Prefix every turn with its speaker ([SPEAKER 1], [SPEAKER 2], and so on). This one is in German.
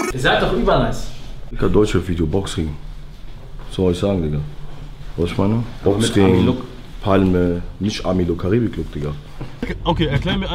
[SPEAKER 1] Ihr seid doch übernice.
[SPEAKER 2] Digga, Deutschrap-Video, Boxring. Was soll ich sagen, Digga? Was ich meine? Boxring, Palme, nicht Army-Look, Karibik-Look, Digga.
[SPEAKER 3] Okay, erklär mir